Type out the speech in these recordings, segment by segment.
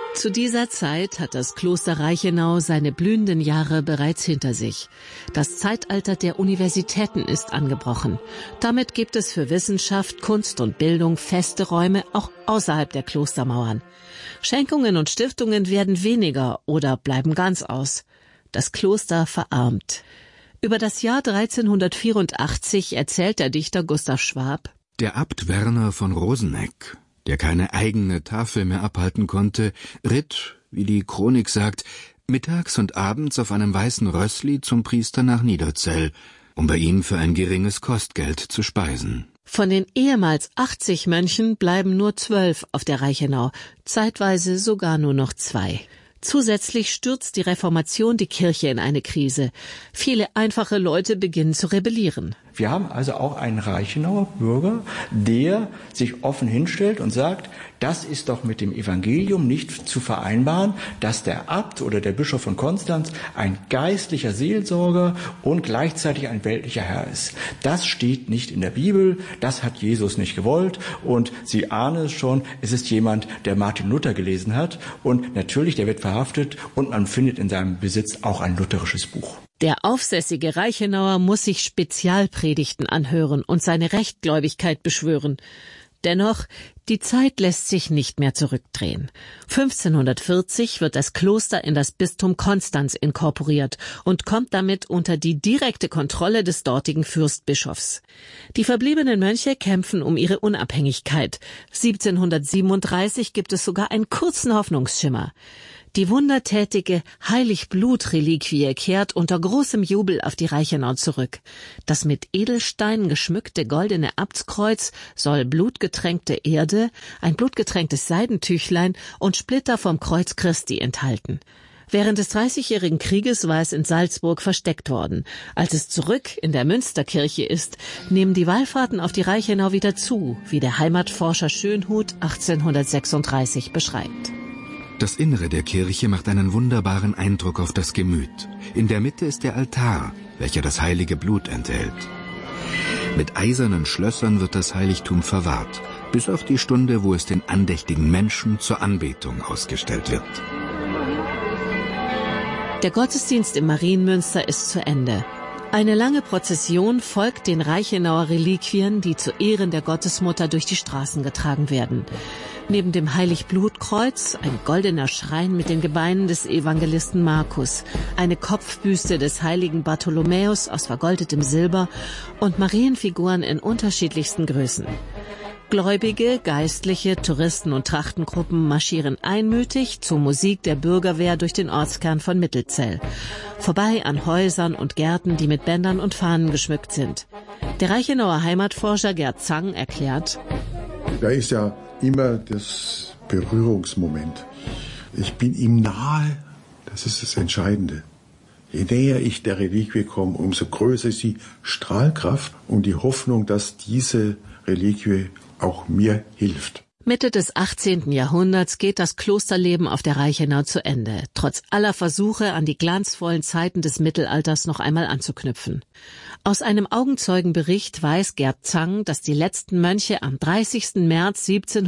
Zu dieser Zeit hat das Kloster Reichenau seine blühenden Jahre bereits hinter sich. Das Zeitalter der Universitäten ist angebrochen. Damit gibt es für Wissenschaft, Kunst und Bildung feste Räume auch außerhalb der Klostermauern. Schenkungen und Stiftungen werden weniger oder bleiben ganz aus. Das Kloster verarmt. Über das Jahr 1384 erzählt der Dichter Gustav Schwab: Der Abt Werner von Rosenegg, der keine eigene Tafel mehr abhalten konnte, ritt, wie die Chronik sagt, mittags und abends auf einem weißen Rössli zum Priester nach Niederzell, um bei ihm für ein geringes Kostgeld zu speisen. Von den ehemals 80 Mönchen bleiben nur 12 auf der Reichenau, zeitweise sogar nur noch 2. Zusätzlich stürzt die Reformation die Kirche in eine Krise. Viele einfache Leute beginnen zu rebellieren. Wir haben also auch einen Reichenauer Bürger, der sich offen hinstellt und sagt, das ist doch mit dem Evangelium nicht zu vereinbaren, dass der Abt oder der Bischof von Konstanz ein geistlicher Seelsorger und gleichzeitig ein weltlicher Herr ist. Das steht nicht in der Bibel, das hat Jesus nicht gewollt, und Sie ahnen es schon, es ist jemand, der Martin Luther gelesen hat, und natürlich, der wird verhaftet und man findet in seinem Besitz auch ein lutherisches Buch. Der aufsässige Reichenauer muss sich Spezialpredigten anhören und seine Rechtgläubigkeit beschwören. Dennoch, die Zeit lässt sich nicht mehr zurückdrehen. 1540 wird das Kloster in das Bistum Konstanz inkorporiert und kommt damit unter die direkte Kontrolle des dortigen Fürstbischofs. Die verbliebenen Mönche kämpfen um ihre Unabhängigkeit. 1737 gibt es sogar einen kurzen Hoffnungsschimmer. Die wundertätige Heiligblut-Reliquie kehrt unter großem Jubel auf die Reichenau zurück. Das mit Edelsteinen geschmückte goldene Abtskreuz soll blutgetränkte Erde, ein blutgetränktes Seidentüchlein und Splitter vom Kreuz Christi enthalten. Während des Dreißigjährigen Krieges war es in Salzburg versteckt worden. Als es zurück in der Münsterkirche ist, nehmen die Wallfahrten auf die Reichenau wieder zu, wie der Heimatforscher Schönhuth 1836 beschreibt. Das Innere der Kirche macht einen wunderbaren Eindruck auf das Gemüt. In der Mitte ist der Altar, welcher das heilige Blut enthält. Mit eisernen Schlössern wird das Heiligtum verwahrt, bis auf die Stunde, wo es den andächtigen Menschen zur Anbetung ausgestellt wird. Der Gottesdienst im Marienmünster ist zu Ende. Eine lange Prozession folgt den Reichenauer Reliquien, die zu Ehren der Gottesmutter durch die Straßen getragen werden. Neben dem Heiligblutkreuz ein goldener Schrein mit den Gebeinen des Evangelisten Markus, eine Kopfbüste des heiligen Bartholomäus aus vergoldetem Silber und Marienfiguren in unterschiedlichsten Größen. Gläubige, Geistliche, Touristen und Trachtengruppen marschieren einmütig zur Musik der Bürgerwehr durch den Ortskern von Mittelzell. Vorbei an Häusern und Gärten, die mit Bändern und Fahnen geschmückt sind. Der Reichenauer Heimatforscher Gerd Zang erklärt: Da ist ja immer das Berührungsmoment. Ich bin ihm nahe, das ist das Entscheidende. Je näher ich der Reliquie komme, umso größer ist die Strahlkraft und die Hoffnung, dass diese Reliquie auch mir hilft. Mitte des 18. Jahrhunderts geht das Klosterleben auf der Reichenau zu Ende, trotz aller Versuche, an die glanzvollen Zeiten des Mittelalters noch einmal anzuknüpfen. Aus einem Augenzeugenbericht weiß Gerd Zang, dass die letzten Mönche am 30. März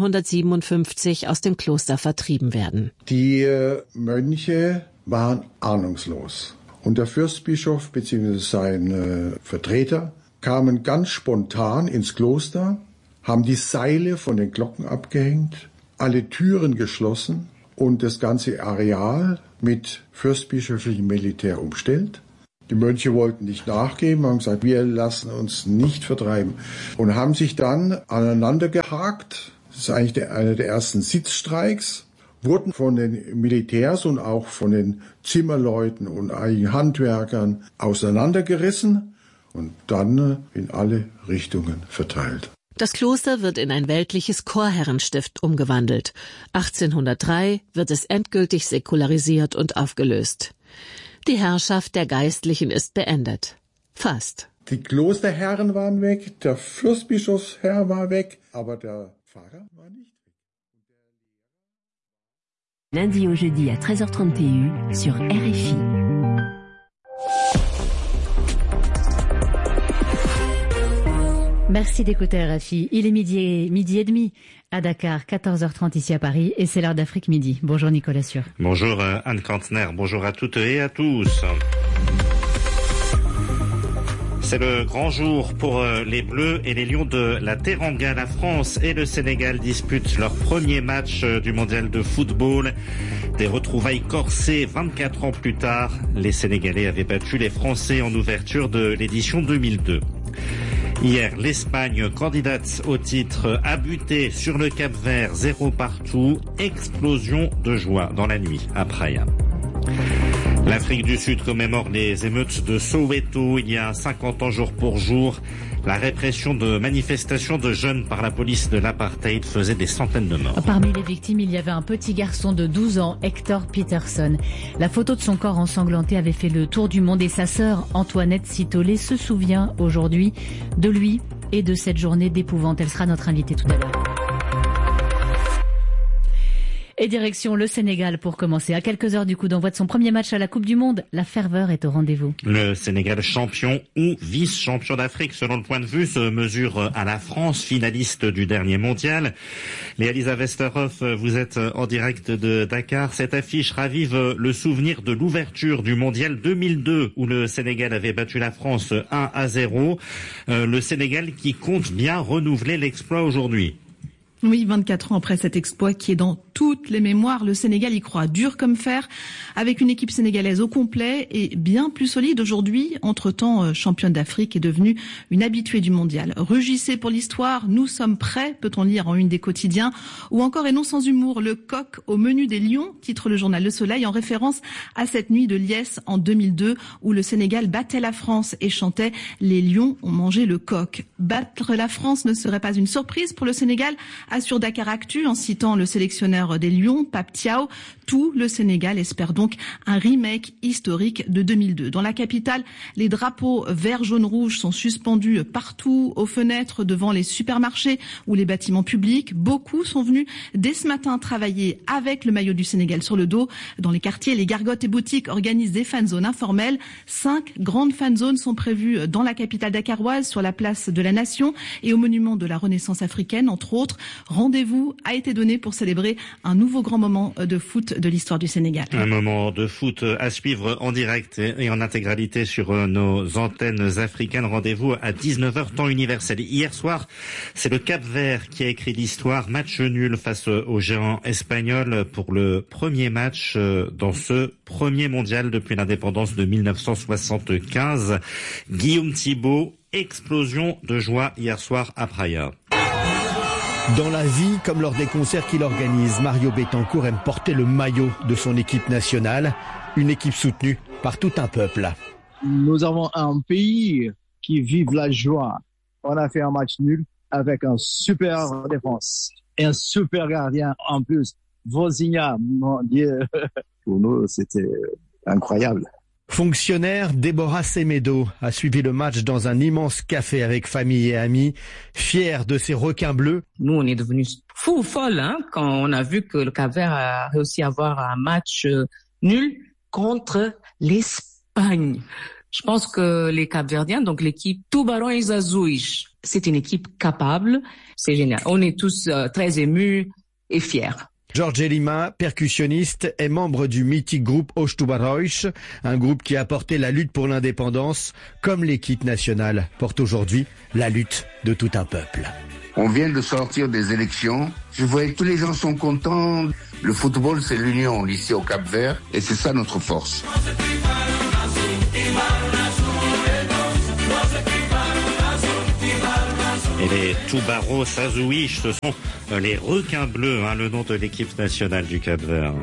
1757 aus dem Kloster vertrieben werden. Die Mönche waren ahnungslos. Und der Fürstbischof bzw. sein Vertreter kamen ganz spontan ins Kloster, haben die Seile von den Glocken abgehängt, alle Türen geschlossen und das ganze Areal mit fürstbischöflichem Militär umstellt. Die Mönche wollten nicht nachgeben, haben gesagt, wir lassen uns nicht vertreiben. Und haben sich dann aneinander gehakt. Das ist eigentlich einer der ersten Sitzstreiks. Wurden von den Militärs und auch von den Zimmerleuten und einigen Handwerkern auseinandergerissen und dann in alle Richtungen verteilt. Das Kloster wird in ein weltliches Chorherrenstift umgewandelt. 1803 wird es endgültig säkularisiert und aufgelöst. Die Herrschaft der Geistlichen ist beendet. Fast. Die Klosterherren waren weg, der Fürstbischofsherr war weg, aber der Pfarrer war nicht weg. Lundi au jeudi à 13h30 TU sur RFI. Merci d'écouter RFI. Il est midi et demi à Dakar, 14h30 ici à Paris, et c'est l'heure d'Afrique Midi. Bonjour Nicolas Sûr. Bonjour Anne Kantner, bonjour à toutes et à tous. C'est le grand jour pour les Bleus et les Lions de la Teranga. La France et le Sénégal disputent leur premier match du mondial de football. Des retrouvailles corsées 24 ans plus tard. Les Sénégalais avaient battu les Français en ouverture de l'édition 2002. Hier, l'Espagne, candidate au titre, a buté sur le Cap-Vert 0 partout. Explosion de joie dans la nuit à Praia. L'Afrique du Sud commémore les émeutes de Soweto il y a 50 ans jour pour jour. La répression de manifestations de jeunes par la police de l'apartheid faisait des centaines de morts. Parmi les victimes, il y avait un petit garçon de 12 ans, Hector Peterson. La photo de son corps ensanglanté avait fait le tour du monde et sa sœur, Antoinette Sitolé, se souvient aujourd'hui de lui et de cette journée d'épouvante. Elle sera notre invitée tout à l'heure. Et direction le Sénégal pour commencer. À quelques heures du coup d'envoi de son premier match à la Coupe du Monde, la ferveur est au rendez-vous. Le Sénégal champion ou vice-champion d'Afrique selon le point de vue se mesure à la France, finaliste du dernier mondial. Léa-Lisa Westerhoff, vous êtes en direct de Dakar. Cette affiche ravive le souvenir de l'ouverture du mondial 2002 où le Sénégal avait battu la France 1-0. Le Sénégal qui compte bien renouveler l'exploit aujourd'hui. Oui, 24 ans après cet exploit qui est dans toutes les mémoires, le Sénégal y croit dur comme fer, avec une équipe sénégalaise au complet et bien plus solide aujourd'hui. Entre-temps, championne d'Afrique est devenue une habituée du mondial. Rugissez pour l'histoire, nous sommes prêts, peut-on lire en une des quotidiens. Ou encore, et non sans humour, le coq au menu des lions, titre le journal Le Soleil, en référence à cette nuit de liesse en 2002 où le Sénégal battait la France et chantait « Les lions ont mangé le coq ». Battre la France ne serait pas une surprise pour le Sénégal, assure Dakar Actu en citant le sélectionneur des Lions, Pape Thiaw. Tout le Sénégal espère donc un remake historique de 2002. Dans la capitale, les drapeaux vert, jaune, rouge sont suspendus partout, aux fenêtres, devant les supermarchés ou les bâtiments publics. Beaucoup sont venus dès ce matin travailler avec le maillot du Sénégal sur le dos. Dans les quartiers, les gargotes et boutiques organisent des fan zones informelles. 5 grandes fan zones sont prévues dans la capitale dakaroise, sur la place de la Nation et au monument de la Renaissance africaine, entre autres. Rendez-vous a été donné pour célébrer un nouveau grand moment de foot de l'histoire du Sénégal. Un moment de foot à suivre en direct et en intégralité sur nos antennes africaines. Rendez-vous à 19h temps universel. Hier soir, c'est le Cap-Vert qui a écrit l'histoire. Match nul face aux géants espagnols pour le premier match dans ce premier mondial depuis l'indépendance de 1975. Guillaume Thibault, explosion de joie hier soir à Praia. Dans la vie, comme lors des concerts qu'il organise, Mario Bettencourt aime porter le maillot de son équipe nationale, une équipe soutenue par tout un peuple. Nous avons un pays qui vive la joie. On a fait un match nul avec un super défense et un super gardien en plus. Vozinha, mon Dieu, pour nous c'était incroyable. Fonctionnaire, Déborah Semedo a suivi le match dans un immense café avec famille et amis, fière de ses requins bleus. Nous, on est devenus fous ou folles quand on a vu que le Cap-Vert a réussi à avoir un match nul contre l'Espagne. Je pense que les Cap-Verdiens, donc l'équipe Tubarões Azuis, c'est une équipe capable, c'est génial. On est tous très émus et fiers. Jorge Lima, percussionniste, est membre du mythique groupe Os Tubarões, un groupe qui a porté la lutte pour l'indépendance, comme l'équipe nationale porte aujourd'hui la lutte de tout un peuple. On vient de sortir des élections. Je vois que tous les gens sont contents. Le football, c'est l'union ici au Cap-Vert et c'est ça notre force. Et les Tubarões Azuis, ce sont les requins bleus, le nom de l'équipe nationale du Cap-Vert.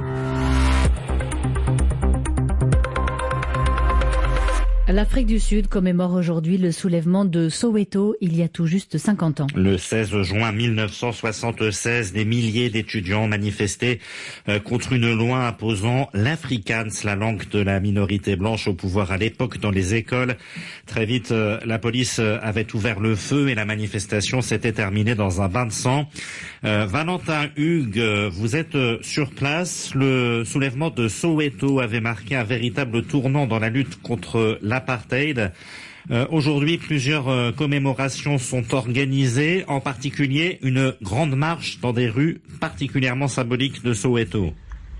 L'Afrique du Sud commémore aujourd'hui le soulèvement de Soweto il y a tout juste 50 ans. Le 16 juin 1976, des milliers d'étudiants manifestaient contre une loi imposant l'afrikaans, la langue de la minorité blanche, au pouvoir à l'époque dans les écoles. Très vite, la police avait ouvert le feu et la manifestation s'était terminée dans un bain de sang. Valentin Hugues, vous êtes sur place. Le soulèvement de Soweto avait marqué un véritable tournant dans la lutte contre l'apartheid. Aujourd'hui, plusieurs commémorations sont organisées, en particulier une grande marche dans des rues particulièrement symboliques de Soweto.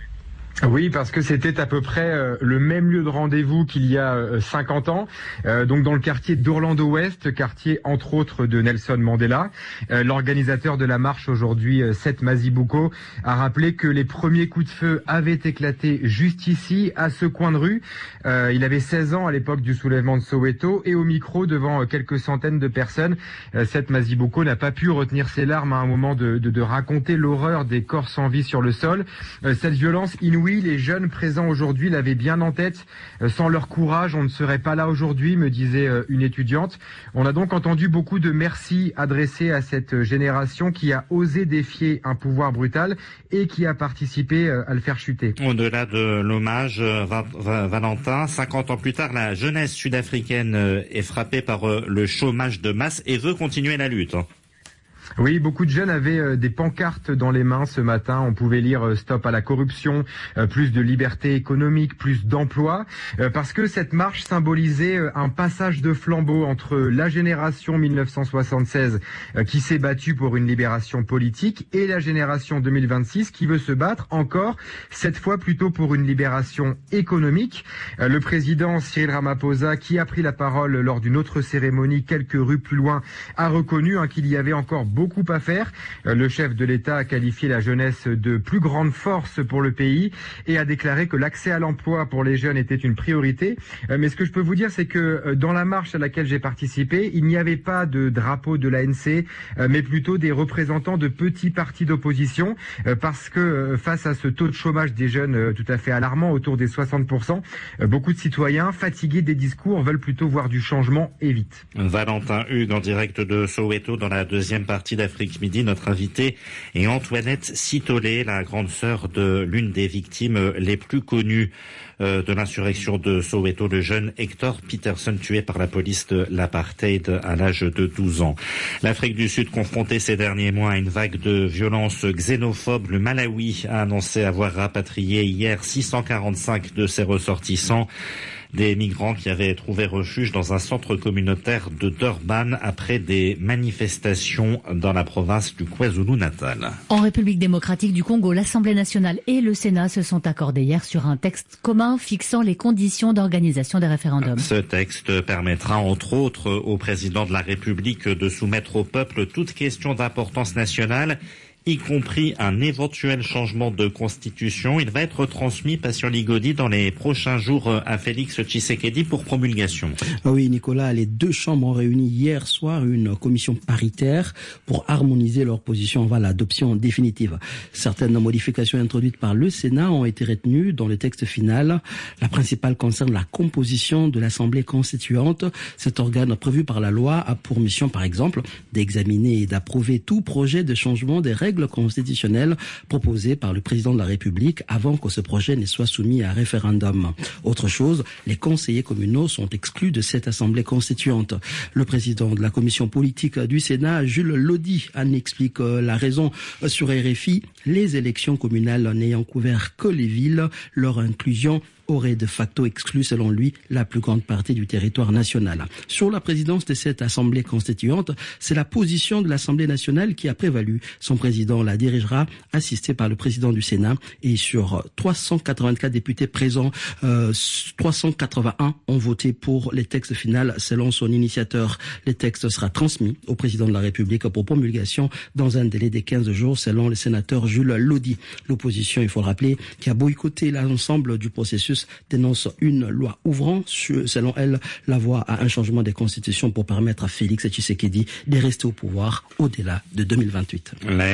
Oui, parce que c'était à peu près le même lieu de rendez-vous qu'il y a 50 ans, donc dans le quartier d'Orlando West, quartier entre autres de Nelson Mandela. L'organisateur de la marche aujourd'hui, Seth Mazibuko, a rappelé que les premiers coups de feu avaient éclaté juste ici, à ce coin de rue. Il avait 16 ans à l'époque du soulèvement de Soweto, et au micro, devant quelques centaines de personnes, Seth Mazibuko n'a pas pu retenir ses larmes à un moment de raconter l'horreur des corps sans vie sur le sol. Cette violence inouïe, les jeunes présents aujourd'hui l'avaient bien en tête. Sans leur courage, on ne serait pas là aujourd'hui, me disait une étudiante. On a donc entendu beaucoup de merci adressés à cette génération qui a osé défier un pouvoir brutal et qui a participé à le faire chuter. Au-delà de l'hommage, Valentin, 50 ans plus tard, la jeunesse sud-africaine est frappée par le chômage de masse et veut continuer la lutte. Oui, beaucoup de jeunes avaient des pancartes dans les mains ce matin. On pouvait lire stop à la corruption, plus de liberté économique, plus d'emploi, parce que cette marche symbolisait un passage de flambeau entre la génération 1976 qui s'est battue pour une libération politique et la génération 2026 qui veut se battre encore, cette fois plutôt pour une libération économique. Le président Cyril Ramaphosa, qui a pris la parole lors d'une autre cérémonie quelques rues plus loin, a reconnu qu'il y avait encore beaucoup à faire. Le chef de l'État a qualifié la jeunesse de plus grande force pour le pays et a déclaré que l'accès à l'emploi pour les jeunes était une priorité. Mais ce que je peux vous dire, c'est que dans la marche à laquelle j'ai participé, il n'y avait pas de drapeau de l'ANC, mais plutôt des représentants de petits partis d'opposition, parce que face à ce taux de chômage des jeunes tout à fait alarmant, autour des 60%, beaucoup de citoyens fatigués des discours veulent plutôt voir du changement et vite. Valentin Hugues en direct de Soweto. Dans la deuxième partie d'Afrique Midi, notre invitée est Antoinette Sitolé, la grande sœur de l'une des victimes les plus connues de l'insurrection de Soweto, le jeune Hector Peterson, tué par la police de l'apartheid à l'âge de 12 ans. L'Afrique du Sud, confrontée ces derniers mois à une vague de violence xénophobe, le Malawi a annoncé avoir rapatrié hier 645 de ses ressortissants, des migrants qui avaient trouvé refuge dans un centre communautaire de Durban après des manifestations dans la province du KwaZulu-Natal. En République démocratique du Congo, l'Assemblée nationale et le Sénat se sont accordés hier sur un texte commun fixant les conditions d'organisation des référendums. Ce texte permettra entre autres au président de la République de soumettre au peuple toute question d'importance nationale, y compris un éventuel changement de constitution. Il va être transmis, Patient Ligodi, dans les prochains jours à Félix Tshisekedi pour promulgation. Oui, Nicolas, les deux chambres ont réuni hier soir une commission paritaire pour harmoniser leur position avant l'adoption définitive. Certaines modifications introduites par le Sénat ont été retenues dans le texte final. La principale concerne la composition de l'Assemblée constituante. Cet organe prévu par la loi a pour mission, par exemple, d'examiner et d'approuver tout projet de changement des règles constitutionnelles proposées par le président de la République avant que ce projet ne soit soumis à référendum. Autre chose, les conseillers communaux sont exclus de cette assemblée constituante. Le président de la commission politique du Sénat, Jules Lodi, en explique la raison sur RFI. Les élections communales n'ayant couvert que les villes, leur inclusion aurait de facto exclu, selon lui, la plus grande partie du territoire national. Sur la présidence de cette assemblée constituante, c'est la position de l'Assemblée nationale qui a prévalu. Son président la dirigera, assisté par le président du Sénat. Et sur 384 députés présents, 381 ont voté pour les textes finaux selon son initiateur. Le texte sera transmis au président de la République pour promulgation dans un délai de 15 jours, selon le sénateur Jules Lodi. L'opposition, il faut le rappeler, qui a boycotté l'ensemble du processus, dénonce une loi ouvrant, selon elle, la voie à un changement des constitutions pour permettre à Félix Tshisekedi de rester au pouvoir au-delà de 2028.